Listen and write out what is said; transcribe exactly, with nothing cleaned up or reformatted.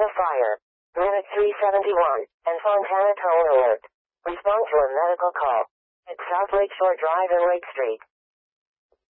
Fontana Fire. Minute three seventy-one, and Fontana Toll Alert. Respond to a medical call. At South Lakeshore Drive and Lake Street.